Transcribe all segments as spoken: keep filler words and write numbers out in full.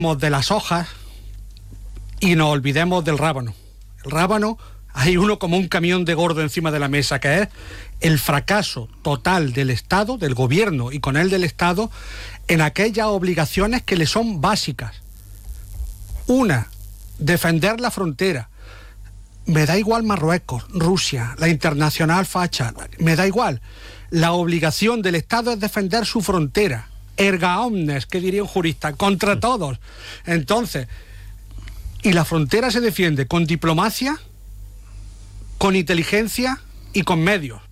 de las hojas y nos olvidemos del rábano. El rábano, hay uno como un camión de gordo encima de la mesa, que es el fracaso total del Estado, del gobierno y con él del Estado, en aquellas obligaciones que le son básicas. Una, defender la frontera. Me da igual Marruecos, Rusia, la internacional facha, me da igual. La obligación del Estado es defender su frontera. Erga omnes, que diría un jurista, contra todos. Entonces, y la frontera se defiende con diplomacia, con inteligencia y con medios.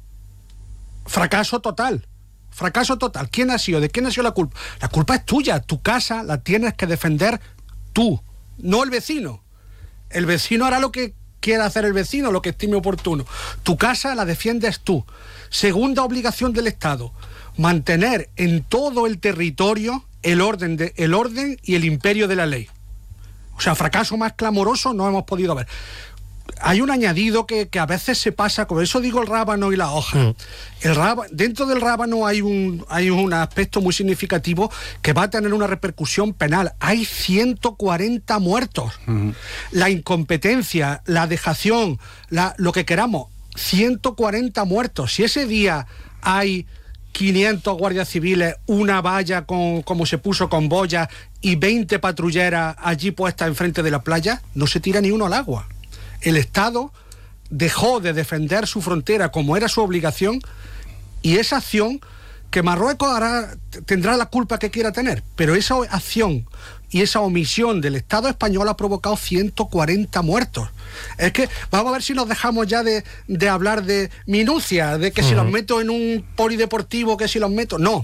Fracaso total. Fracaso total. ¿Quién ha sido? ¿De quién ha sido la culpa? La culpa es tuya. Tu casa la tienes que defender tú, no el vecino. El vecino hará lo que quiera hacer el vecino, lo que estime oportuno. Tu casa la defiendes tú. Segunda obligación del Estado, mantener en todo el territorio el orden, de, el orden y el imperio de la ley. O sea, fracaso más clamoroso no hemos podido ver. Hay un añadido que, que a veces se pasa, con eso digo el rábano y la hoja. Mm. El rábano, dentro del rábano hay un, hay un aspecto muy significativo que va a tener una repercusión penal. Hay ciento cuarenta muertos. Mm. La incompetencia, la dejación, la, lo que queramos, ciento cuarenta muertos. Si ese día hay quinientos guardias civiles, una valla con, como se puso con boya y veinte patrulleras allí puestas enfrente de la playa, no se tira ni uno al agua. El Estado dejó de defender su frontera como era su obligación, y esa acción, que Marruecos hará, tendrá la culpa que quiera tener, pero esa acción y esa omisión del Estado español ha provocado ciento cuarenta muertos. Es que vamos a ver si nos dejamos ya de, de hablar de minucia, de que uh-huh. si los meto en un polideportivo, que si los meto... No.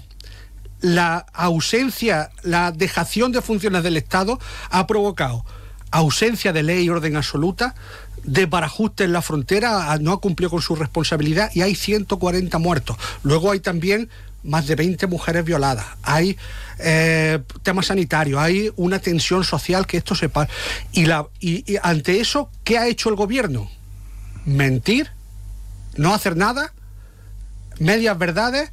La ausencia, la dejación de funciones del Estado ha provocado ausencia de ley y orden absoluta, desbarajuste en la frontera, no ha cumplido con su responsabilidad y hay ciento cuarenta muertos. Luego hay también más de veinte mujeres violadas, hay eh, temas sanitarios, hay una tensión social que esto se pasa. Y, la, y, y ante eso, ¿qué ha hecho el gobierno? Mentir, no hacer nada, medias verdades,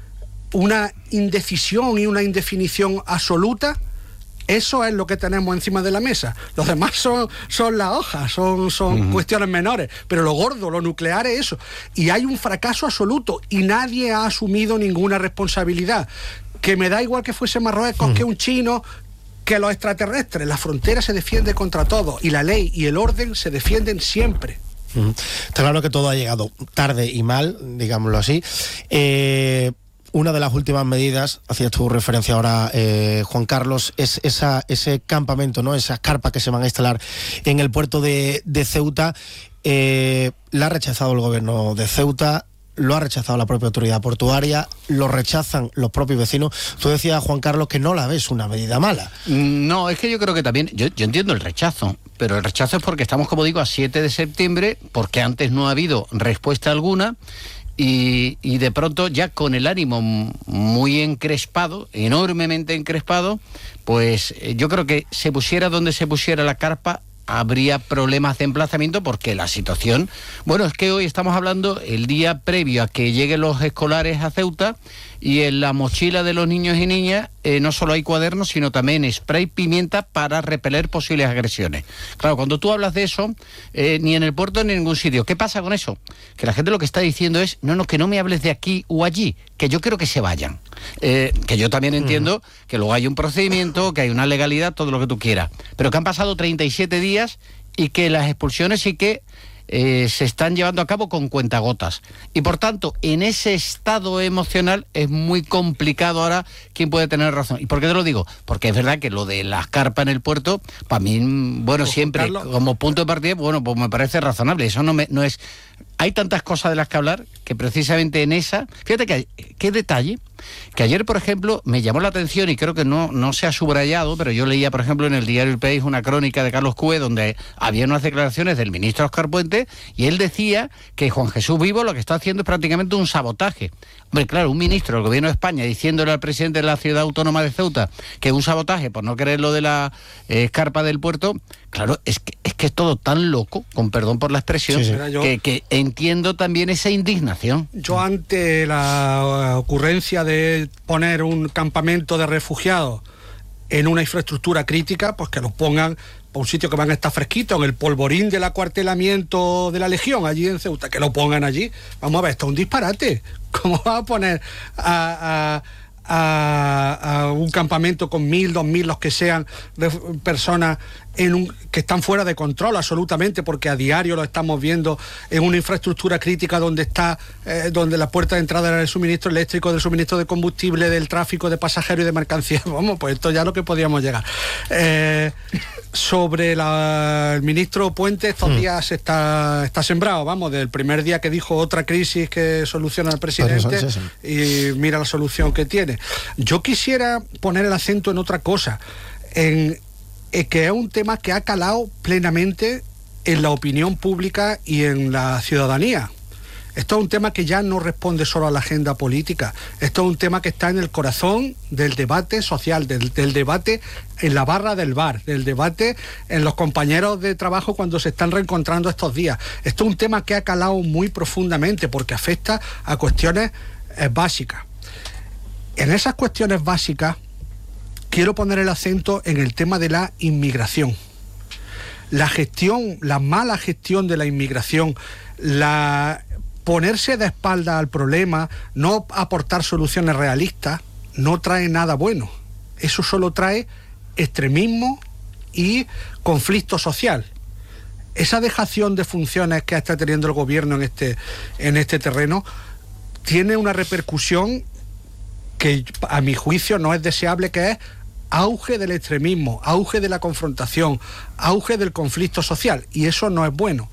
una indecisión y una indefinición absoluta. Eso es lo que tenemos encima de la mesa. Los demás son, son las hojas, son, son uh-huh. cuestiones menores. Pero lo gordo, lo nuclear es eso. Y hay un fracaso absoluto y nadie ha asumido ninguna responsabilidad. Que me da igual que fuese Marruecos, uh-huh. que un chino, que los extraterrestres. La frontera se defiende contra todo y la ley y el orden se defienden siempre. Uh-huh. Está claro que todo ha llegado tarde y mal, digámoslo así. Eh... Una de las últimas medidas, hacías tu referencia ahora, eh, Juan Carlos, es esa, ese campamento, ¿no? Esas carpas que se van a instalar en el puerto de, de Ceuta. Eh, la ha rechazado el gobierno de Ceuta, lo ha rechazado la propia autoridad portuaria, lo rechazan los propios vecinos. Tú decías, Juan Carlos, que no la ves una medida mala. No, es que yo creo que también, yo, yo entiendo el rechazo, pero el rechazo es porque estamos, como digo, a siete de septiembre, porque antes no ha habido respuesta alguna. Y, y de pronto, ya con el ánimo muy encrespado, enormemente encrespado, pues yo creo que se pusiera donde se pusiera la carpa, habría problemas de emplazamiento, porque la situación... Bueno, es que hoy estamos hablando el día previo a que lleguen los escolares a Ceuta, y en la mochila de los niños y niñas eh, no solo hay cuadernos, sino también spray pimienta para repeler posibles agresiones. Claro, cuando tú hablas de eso, eh, ni en el puerto ni en ningún sitio. ¿Qué pasa con eso? Que la gente lo que está diciendo es, no, no, que no me hables de aquí o allí, que yo quiero que se vayan. Eh, que yo también entiendo uh-huh. que luego hay un procedimiento, que hay una legalidad, todo lo que tú quieras. Pero que han pasado treinta y siete días y que las expulsiones sí que Eh, se están llevando a cabo con cuentagotas, y por tanto en ese estado emocional es muy complicado ahora quién puede tener razón. ¿Y por qué te lo digo? Porque es verdad que lo de las carpas en el puerto, para mí, bueno, pues siempre como punto de partida, bueno, pues me parece razonable. Eso no, me, no es... Hay tantas cosas de las que hablar que precisamente en esa... Fíjate que qué detalle, que ayer, por ejemplo, me llamó la atención, y creo que no, no se ha subrayado, pero yo leía, por ejemplo, en el diario El País una crónica de Carlos Cue, donde había unas declaraciones del ministro Óscar Puente, y él decía que Juan Jesús Vivo lo que está haciendo es prácticamente un sabotaje. Hombre, claro, un ministro del gobierno de España diciéndole al presidente de la ciudad autónoma de Ceuta que un sabotaje por no querer lo de la eh, escarpa del puerto, claro, es que, es que es todo tan loco, con perdón por la expresión, sí, sí. Yo, que, que entiendo también esa indignación. Yo, ante la ocurrencia de poner un campamento de refugiados en una infraestructura crítica, pues que los pongan por un sitio que van a estar fresquito, en el polvorín del acuartelamiento de la Legión, allí en Ceuta, que lo pongan allí. Vamos a ver, esto es un disparate. ¿Cómo va a poner a, a, a, a un campamento con mil, dos mil, los que sean, de personas en un, que están fuera de control absolutamente, porque a diario lo estamos viendo en una infraestructura crítica donde está, eh, donde la puerta de entrada era el suministro eléctrico, del suministro de combustible, del tráfico de pasajeros y de mercancías? Vamos, pues esto ya es lo que podíamos llegar. Eh, sobre la, el ministro Puente, estos mm. días está, está sembrado, vamos, del primer día que dijo otra crisis que soluciona el presidente, sí, sí, sí. Y mira la solución que tiene. Yo quisiera poner el acento en otra cosa, en Es que es un tema que ha calado plenamente en la opinión pública y en la ciudadanía. Esto es un tema que ya no responde solo a la agenda política. Esto es un tema que está en el corazón del debate social, del, del debate en la barra del bar, del debate en los compañeros de trabajo cuando se están reencontrando estos días. Esto es un tema que ha calado muy profundamente porque afecta a cuestiones eh, básicas. En esas cuestiones básicas quiero poner el acento en el tema de la inmigración. La gestión, la mala gestión de la inmigración, la ponerse de espalda al problema, no aportar soluciones realistas, no trae nada bueno. Eso solo trae extremismo y conflicto social. Esa dejación de funciones que está teniendo el gobierno en este, en este terreno tiene una repercusión que a mi juicio no es deseable, que es auge del extremismo, auge de la confrontación, auge del conflicto social, y eso no es bueno.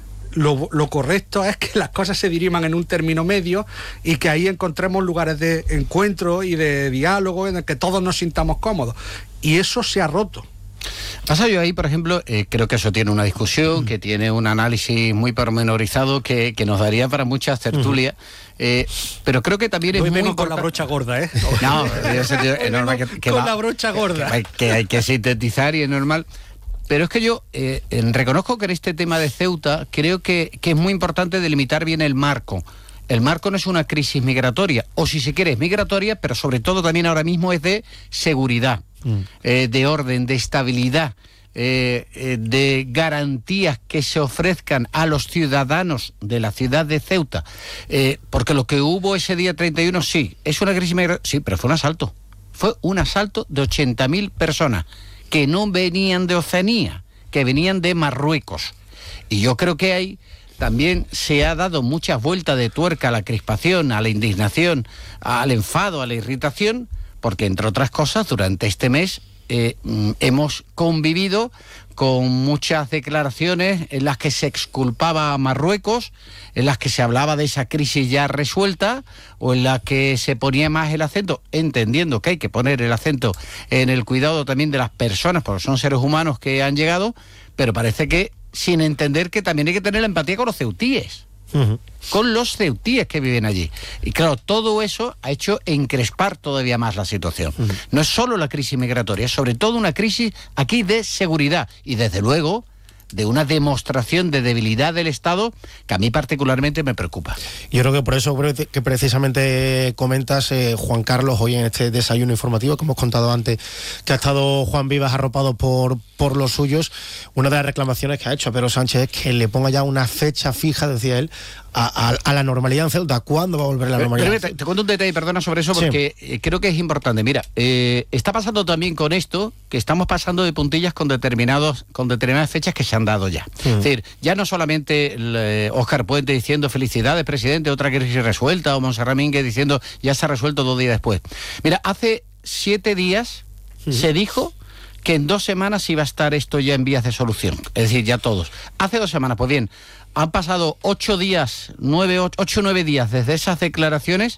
Lo, lo correcto es que las cosas se diriman en un término medio y que ahí encontremos lugares de encuentro y de diálogo en el que todos nos sintamos cómodos, y eso se ha roto. Pasa yo ahí, por ejemplo, eh, creo que eso tiene una discusión, que tiene un análisis muy pormenorizado que, que nos daría para muchas tertulias, eh, pero creo que también es Hoy muy vengo importante... con la brocha gorda, ¿eh? No, es, es normal que, que con va, la brocha gorda. Que, que hay que sintetizar y es normal. Pero es que yo eh, reconozco que en este tema de Ceuta creo que, que es muy importante delimitar bien el marco. El marco no es una crisis migratoria, o si se quiere es migratoria, pero sobre todo también ahora mismo es de seguridad, mm. eh, de orden, de estabilidad, eh, eh, de garantías que se ofrezcan a los ciudadanos de la ciudad de Ceuta. Eh, porque lo que hubo ese día treinta y uno, sí, es una crisis migratoria, sí, pero fue un asalto. Fue un asalto de ochenta mil personas que no venían de Oceanía, que venían de Marruecos. Y yo creo que hay... También se ha dado muchas vueltas de tuerca a la crispación, a la indignación, al enfado, a la irritación, porque entre otras cosas durante este mes eh, hemos convivido con muchas declaraciones en las que se exculpaba a Marruecos, en las que se hablaba de esa crisis ya resuelta, o en las que se ponía más el acento, entendiendo que hay que poner el acento en el cuidado también de las personas, porque son seres humanos que han llegado, pero parece que sin entender que también hay que tener la empatía con los ceutíes, uh-huh. con los ceutíes que viven allí. Y claro, todo eso ha hecho encrespar todavía más la situación. Uh-huh. No es solo la crisis migratoria, es sobre todo una crisis aquí de seguridad y desde luego de una demostración de debilidad del Estado que a mí particularmente me preocupa. Yo creo que por eso que precisamente comentas, eh, Juan Carlos, hoy en este desayuno informativo que hemos contado antes, que ha estado Juan Vivas arropado por, por los suyos, una de las reclamaciones que ha hecho a Pedro Sánchez es que le ponga ya una fecha fija, decía él, a, a, a la normalidad en Ceuta. ¿Cuándo va a volver la normalidad? Pero, pero, te, te cuento un detalle, perdona, sobre eso, porque sí. eh, creo que es importante. Mira, eh, está pasando también con esto, que estamos pasando de puntillas con determinados con determinadas fechas que se han dado ya. Mm. Es decir, ya no solamente eh, Óscar Puente diciendo felicidades, presidente, otra crisis resuelta, o Montserrat Mínguez diciendo ya se ha resuelto dos días después. Mira, hace siete días mm. se dijo que en dos semanas iba a estar esto ya en vías de solución. Es decir, ya todos. Hace dos semanas, pues bien, han pasado ocho días, nueve, ocho, ocho, nueve días desde esas declaraciones,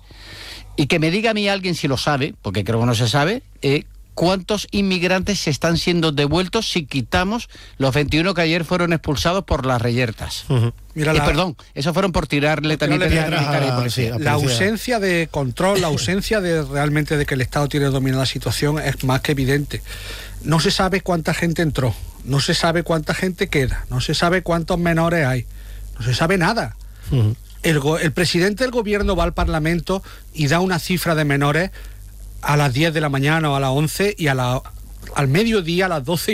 y que me diga a mí alguien si lo sabe, porque creo que no se sabe, eh, cuántos inmigrantes se están siendo devueltos si quitamos los veintiuno que ayer fueron expulsados por las reyertas. Uh-huh. Mira la, eh, perdón, esos fueron por tirarle también piedras a la policía. La ausencia de control, la ausencia de realmente de que el Estado tiene dominada la situación es más que evidente. No se sabe cuánta gente entró, no se sabe cuánta gente queda, no se sabe cuántos menores hay, no se sabe nada. Uh-huh. El, el presidente del gobierno va al Parlamento y da una cifra de menores a las diez de la mañana o a las once y a las al mediodía, a las doce